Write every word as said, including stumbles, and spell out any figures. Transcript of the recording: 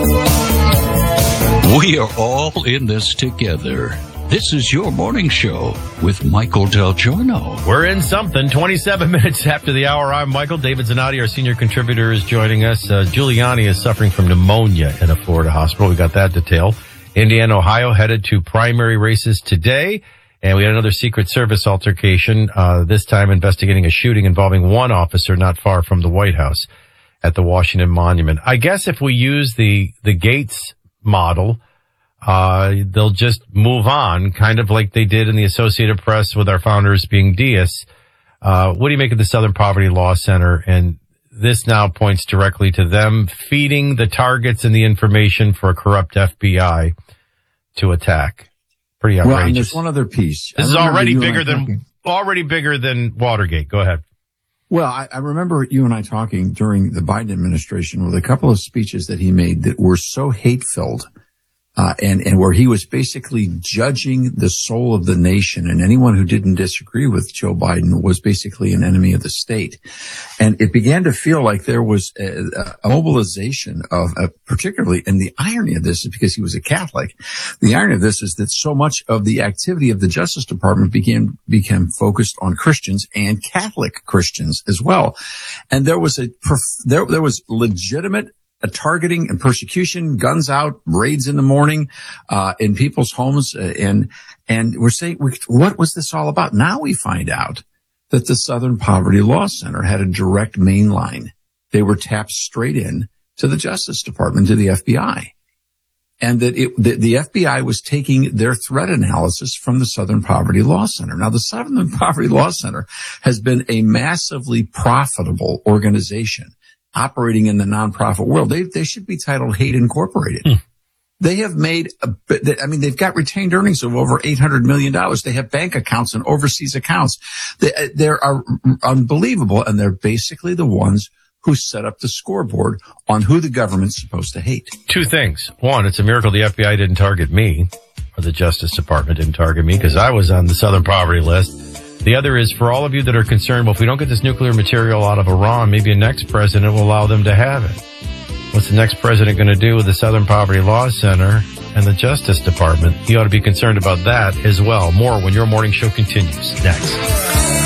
We are all in this together. This is your morning show with Michael Del Giorno. We're in something. twenty-seven minutes after the hour. I'm Michael. David Zanotti, our senior contributor, is joining us. Uh, Giuliani is suffering from pneumonia in a Florida hospital. We got that detail. Indiana, Ohio headed to primary races today. And we had another Secret Service altercation, uh, this time investigating a shooting involving one officer not far from the White House at the Washington Monument. I guess if we use the, the Gates model, uh, they'll just move on, kind of like they did in the Associated Press with our founders being deists. Uh, what do you make of the Southern Poverty Law Center? And this now points directly to them feeding the targets and the information for a corrupt F B I to attack. Pretty outrageous. Well, and there's one other piece. This is already bigger than, talking. already bigger than Watergate. Go ahead. Well, I, I remember you and I talking during the Biden administration with a couple of speeches that he made that were so hate-filled, uh, and, and where he was basically judging the soul of the nation, and anyone who didn't disagree with Joe Biden was basically an enemy of the state. And it began to feel like there was a, a mobilization of, a, particularly, and the irony of this is because he was a Catholic, the irony of this is that so much of the activity of the Justice Department began, became focused on Christians and Catholic Christians as well. And there was a, there, there was legitimate a targeting and persecution, guns out, raids in the morning, uh, in people's homes. Uh, and, and we're saying, what was this all about? Now we find out that the Southern Poverty Law Center had a direct main line. They were tapped straight in to the Justice Department, to the F B I. And that it, the, the F B I was taking their threat analysis from the Southern Poverty Law Center. Now, the Southern Poverty Law Center has been a massively profitable organization operating in the nonprofit world. They, they should be titled Hate Incorporated. Hmm. They have made, a, I mean, they've got retained earnings of over eight hundred million dollars. They have bank accounts and overseas accounts. They, they're unbelievable. And they're basically the ones who set up the scoreboard on who the government's supposed to hate. Two things. One, it's a miracle the F B I didn't target me, or the Justice Department didn't target me, because I was on the Southern Poverty list. The other is, for all of you that are concerned, well, if we don't get this nuclear material out of Iran, maybe a next president will allow them to have it. What's the next president going to do with the Southern Poverty Law Center and the Justice Department? You ought to be concerned about that as well. More when your morning show continues next.